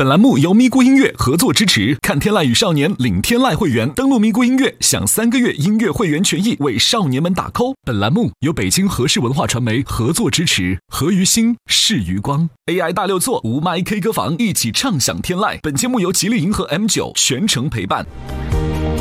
本栏目由咪咕音乐合作支持，看天籁与少年领天籁会员，登录咪咕音乐享3个月音乐会员权益，为少年们打 call。本栏目由北京和氏文化传媒合作支持，合于心，是于光 AI 大六座无麦 K 歌房，一起畅享天籁。本节目由吉利银河 M9 全程陪伴。